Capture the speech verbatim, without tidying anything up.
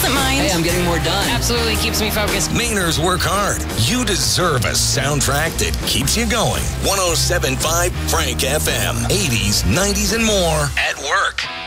doesn't mind. Hey, I'm getting more done. Absolutely keeps me focused. Mainers work hard. You deserve a soundtrack that keeps you going. one oh seven point five Frank F M. eighties, nineties, and more at work.